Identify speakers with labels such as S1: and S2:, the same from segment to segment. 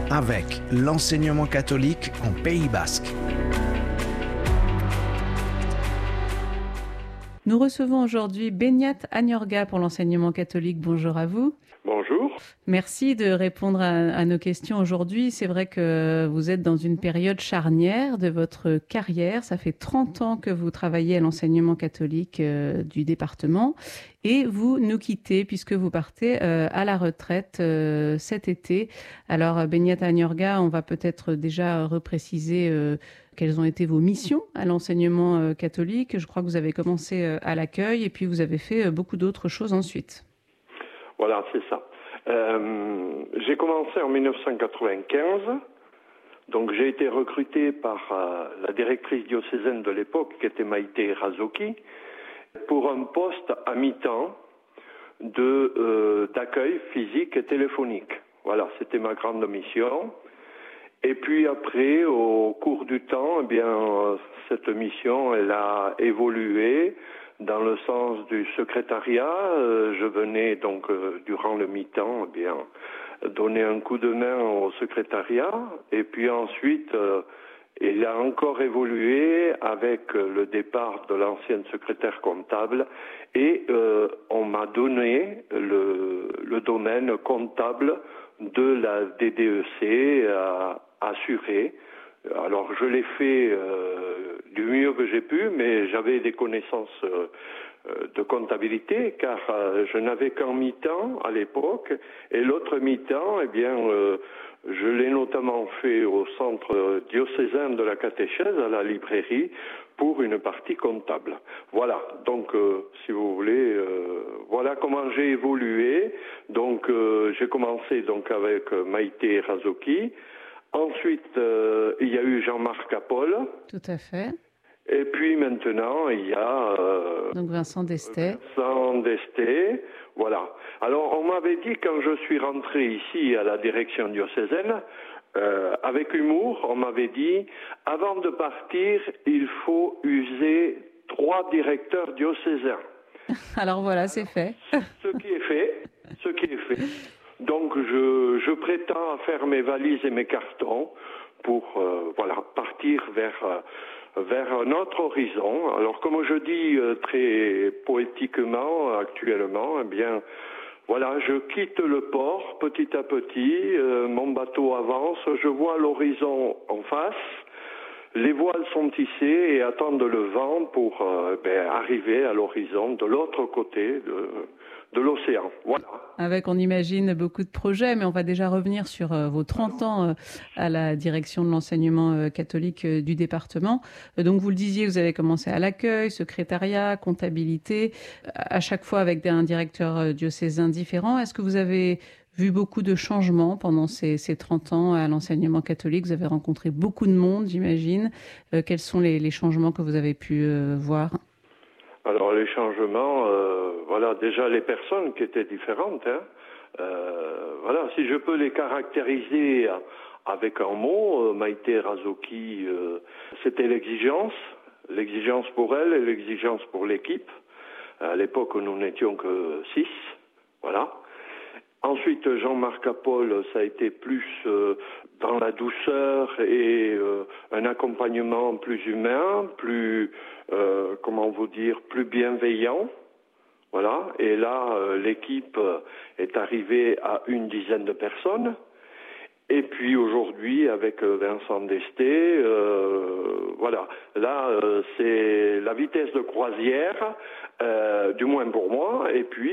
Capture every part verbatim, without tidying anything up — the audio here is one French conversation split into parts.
S1: avec l'enseignement catholique en Pays basque.
S2: Nous recevons aujourd'hui Beñat Añorga pour l'enseignement catholique. Bonjour à vous.
S3: Bonjour.
S2: Merci de répondre à, à nos questions aujourd'hui. C'est vrai que vous êtes dans une période charnière de votre carrière. Ça fait trente ans que vous travaillez à l'enseignement catholique euh, du département et vous nous quittez puisque vous partez euh, à la retraite euh, cet été. Alors Beñat Añorga, on va peut-être déjà repréciser euh, quelles ont été vos missions à l'enseignement euh, catholique. Je crois que vous avez commencé euh, à l'accueil et puis vous avez fait euh, beaucoup d'autres choses ensuite.
S3: Voilà, c'est ça. Euh, j'ai commencé en dix-neuf cent quatre-vingt-quinze, donc j'ai été recruté par euh, la directrice diocésaine de l'époque, qui était Maïté Razoki, pour un poste à mi-temps de, euh, d'accueil physique et téléphonique. Voilà, c'était ma grande mission. Et puis après, au cours du temps, eh bien, euh, cette mission, elle a évolué dans le sens du secrétariat. Euh, je venais donc, euh, durant le mi-temps, eh bien, donner un coup de main au secrétariat. Et puis ensuite, euh, il a encore évolué avec le départ de l'ancienne secrétaire comptable. Et euh, on m'a donné le, le domaine comptable de la D D E C à assurer. Alors je l'ai fait euh, du mieux que j'ai pu, mais j'avais des connaissances euh, de comptabilité, car euh, je n'avais qu'un mi-temps à l'époque, et l'autre mi-temps, eh bien, euh, je l'ai notamment fait au centre diocésain de la catéchèse, à la librairie, pour une partie comptable. Voilà, donc euh, si vous voulez, euh, voilà comment j'ai évolué. Donc euh, j'ai commencé donc avec Maïté Razoki. Ensuite, euh, il y a eu Jean-Marc Apol.
S2: Tout à fait.
S3: Et puis maintenant, il y a... Euh,
S2: Donc Vincent Destet.
S3: Vincent Destet, voilà. Alors, on m'avait dit, quand je suis rentré ici à la direction diocésaine, euh, avec humour, on m'avait dit, avant de partir, il faut user trois directeurs diocésains.
S2: Alors voilà, c'est fait.
S3: Ce qui est fait, ce qui est fait. Donc, je, je prétends faire mes valises et mes cartons pour, euh, voilà, partir vers, euh, vers un autre horizon. Alors, comme je dis euh, très poétiquement actuellement, eh bien, voilà, je quitte le port petit à petit, euh, mon bateau avance, je vois l'horizon en face, les voiles sont tissées et attendent le vent pour euh, ben, arriver à l'horizon de l'autre côté de, de l'océan. Voilà.
S2: Avec, on imagine, beaucoup de projets, mais on va déjà revenir sur euh, vos trente ans euh, à la direction de l'enseignement euh, catholique euh, du département. Euh, donc, vous le disiez, vous avez commencé à l'accueil, secrétariat, comptabilité, à chaque fois avec un directeur euh, diocésain différent. Est-ce que vous avez vu beaucoup de changements pendant ces, ces trente ans à l'enseignement catholique? Vous avez rencontré beaucoup de monde, j'imagine. Euh, quels sont les, les changements que vous avez pu euh, voir?
S3: Alors les changements, euh, voilà, déjà les personnes qui étaient différentes. Hein, euh, voilà, si je peux les caractériser avec un mot, euh, Maïté Razoki, euh, c'était l'exigence, l'exigence pour elle et l'exigence pour l'équipe. À l'époque, nous n'étions que six, voilà. Ensuite, Jean-Marc Apol, ça a été plus euh, dans la douceur et euh, un accompagnement plus humain, plus, euh, comment vous dire, plus bienveillant. Voilà. Et là, euh, l'équipe est arrivée à une dizaine de personnes. Et puis aujourd'hui, avec Vincent Destet, euh, voilà, là, euh, c'est la vitesse de croisière, euh, du moins pour moi. Et puis,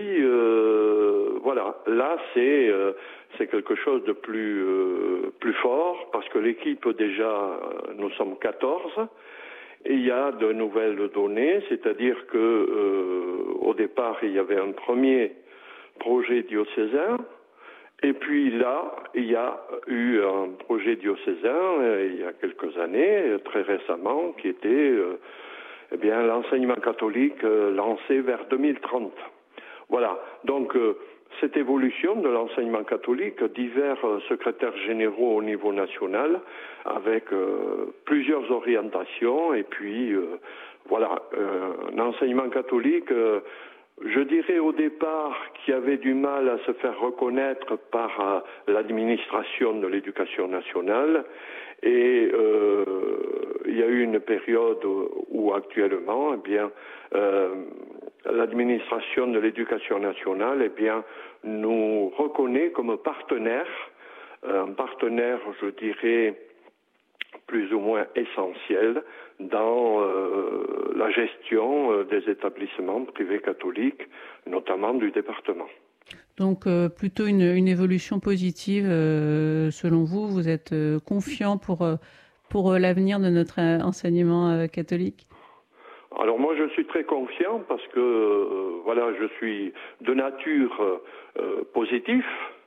S3: euh, voilà, là, c'est euh, c'est quelque chose de plus euh, plus fort, parce que l'équipe, déjà, nous sommes quatorze. Et il y a de nouvelles données, c'est-à-dire que euh, au départ, il y avait un premier projet diocésain. Et puis là, il y a eu un projet diocésain euh, il y a quelques années, très récemment, qui était euh, eh bien l'enseignement catholique euh, lancé vers deux mille trente. Voilà. Donc euh, cette évolution de l'enseignement catholique, divers euh, secrétaires généraux au niveau national, avec euh, plusieurs orientations, et puis euh, voilà, euh, un enseignement catholique. Euh, je dirais au départ, qui avait du mal à se faire reconnaître par euh, l'administration de l'éducation nationale. Et euh, il y a eu une période où, où actuellement, eh bien, euh, l'administration de l'éducation nationale, eh bien, nous reconnaît comme partenaire, un partenaire, je dirais, plus ou moins essentiel dans euh, la gestion euh, des établissements privés catholiques, notamment du département.
S2: Donc euh, plutôt une, une évolution positive euh, selon vous. Vous êtes euh, confiant pour, euh, pour euh, l'avenir de notre euh, enseignement euh, catholique?
S3: Alors moi je suis très confiant parce que euh, voilà, je suis de nature euh, positif.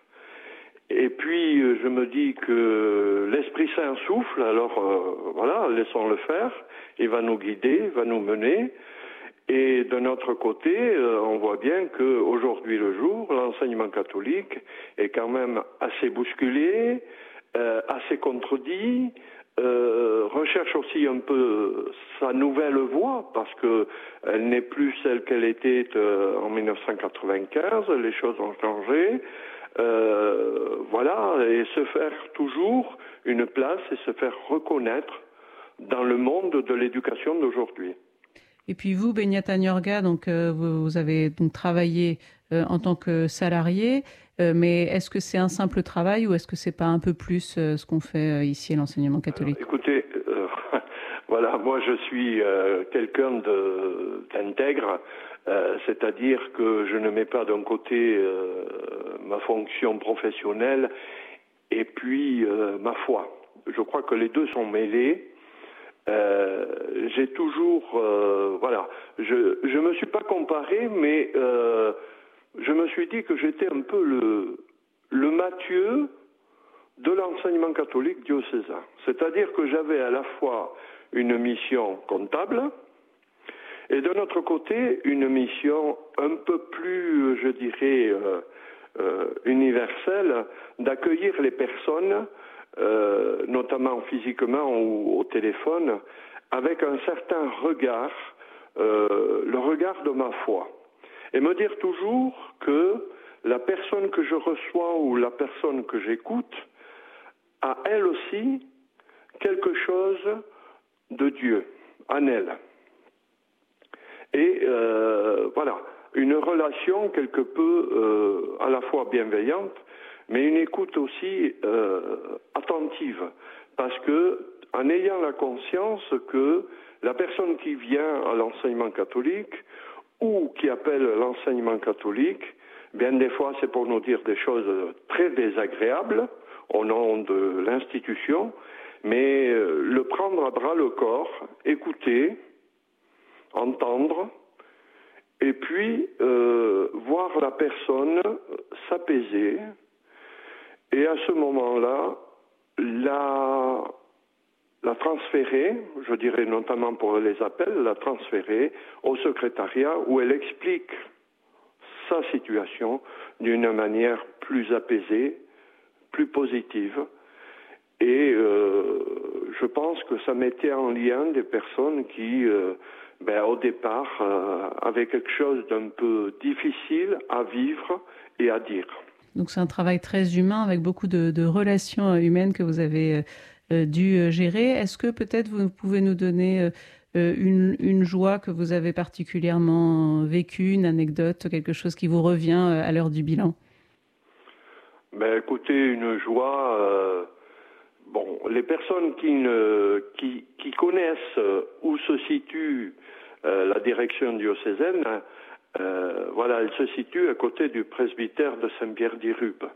S3: Et puis euh, je me dis que l'Esprit Saint souffle, alors euh, voilà, laissons-le faire, il va nous guider, il va nous mener. Et d'un autre côté, euh, on voit bien qu'aujourd'hui le jour, l'enseignement catholique est quand même assez bousculé, euh, assez contredit, euh, recherche aussi un peu sa nouvelle voie parce que elle n'est plus celle qu'elle était euh, en mille neuf cent quatre-vingt-quinze, les choses ont changé. Euh, voilà, et se faire toujours une place et se faire reconnaître dans le monde de l'éducation d'aujourd'hui.
S2: Et puis vous, Benyata Niorga, donc euh, vous, vous avez donc travaillé euh, en tant que salarié, euh, mais est-ce que c'est un simple travail ou est-ce que c'est pas un peu plus euh, ce qu'on fait euh, ici à l'enseignement catholique?
S3: Alors, écoutez, euh, voilà, moi je suis euh, quelqu'un de, d'intègre, euh, c'est-à-dire que je ne mets pas d'un côté euh, ma fonction professionnelle et puis euh, ma foi. Je crois que les deux sont mêlés. Euh, j'ai toujours, euh, voilà, je je me suis pas comparé, mais euh, je me suis dit que j'étais un peu le le Matthieu de l'enseignement catholique diocésain. C'est-à-dire que j'avais à la fois une mission comptable et d'un autre côté une mission un peu plus, je dirais, euh, euh, universelle, d'accueillir les personnes, Euh, notamment physiquement ou au téléphone, avec un certain regard, euh, le regard de ma foi. Et me dire toujours que la personne que je reçois ou la personne que j'écoute a elle aussi quelque chose de Dieu en elle. Et euh, voilà, une relation quelque peu euh, à la fois bienveillante, mais une écoute aussi euh, attentive, parce que en ayant la conscience que la personne qui vient à l'enseignement catholique ou qui appelle l'enseignement catholique, bien des fois c'est pour nous dire des choses très désagréables au nom de l'institution, mais euh, le prendre à bras le corps, écouter, entendre, et puis euh, voir la personne s'apaiser. Et à ce moment-là, la, la transférer, je dirais notamment pour les appels, la transférer au secrétariat où elle explique sa situation d'une manière plus apaisée, plus positive. Et euh, je pense que ça mettait en lien des personnes qui, euh, ben, au départ, euh, avaient quelque chose d'un peu difficile à vivre et à dire.
S2: Donc c'est un travail très humain avec beaucoup de, de relations humaines que vous avez euh, dû gérer. Est-ce que peut-être vous pouvez nous donner euh, une, une joie que vous avez particulièrement vécue, une anecdote, quelque chose qui vous revient à l'heure du bilan?
S3: Ben écoutez, une joie. Euh, bon, les personnes qui, ne, qui, qui connaissent où se situe euh, la direction diocésaine. Euh, voilà, elle se situe à côté du presbytère de Saint-Pierre-d'Irube.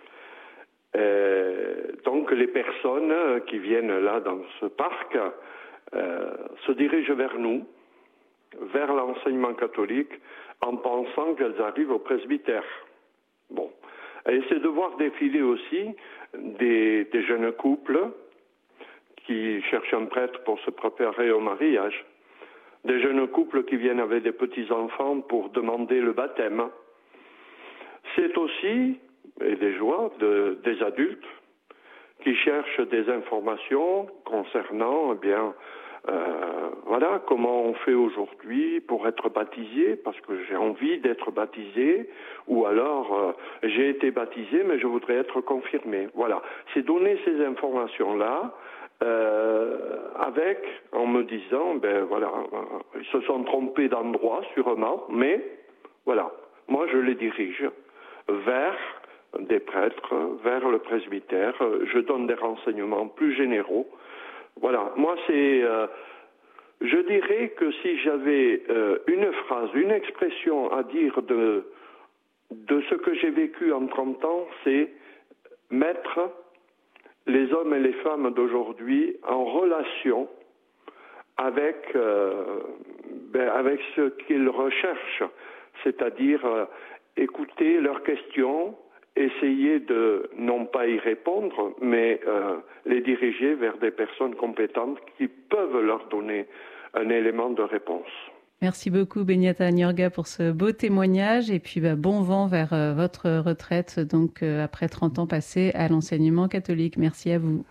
S3: Euh, donc les personnes qui viennent là dans ce parc euh, se dirigent vers nous, vers l'enseignement catholique, en pensant qu'elles arrivent au presbytère. Bon, et c'est de voir défiler aussi des, des jeunes couples qui cherchent un prêtre pour se préparer au mariage. Des jeunes couples qui viennent avec des petits-enfants pour demander le baptême. C'est aussi, et des joies, de, des adultes qui cherchent des informations concernant eh bien, Euh, voilà, comment on fait aujourd'hui pour être baptisé, parce que j'ai envie d'être baptisé, ou alors euh, j'ai été baptisé, mais je voudrais être confirmé. Voilà, c'est donner ces informations-là, euh, avec, en me disant, ben voilà, euh, ils se sont trompés d'endroit, sûrement, mais voilà, moi je les dirige vers des prêtres, vers le presbytère, je donne des renseignements plus généraux. Voilà, moi c'est, euh, je dirais que si j'avais euh, une phrase, une expression à dire de, de ce que j'ai vécu en trente ans, c'est mettre les hommes et les femmes d'aujourd'hui en relation avec, euh, ben, avec ce qu'ils recherchent, c'est-à-dire euh, écouter leurs questions, essayer de, non pas y répondre, mais euh, les diriger vers des personnes compétentes qui peuvent leur donner un élément de réponse.
S2: Merci beaucoup Benyata Niorga pour ce beau témoignage et puis bah, bon vent vers euh, votre retraite donc euh, après trente ans passés à l'enseignement catholique. Merci à vous.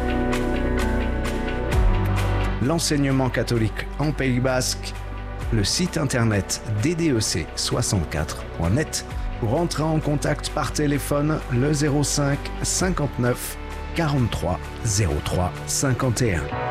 S1: L'enseignement catholique en Pays Basque, le site internet d d e c soixante-quatre point net. Pour entrer en contact par téléphone, le zéro cinq cinquante-neuf quarante-trois zéro trois cinquante et un.